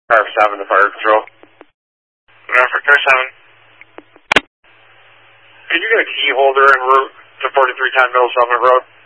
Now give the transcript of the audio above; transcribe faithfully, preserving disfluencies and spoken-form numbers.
Car seven to Fire Control. For Car seven. Can you get a key holder en route to forty-three ten Mill Summit Road?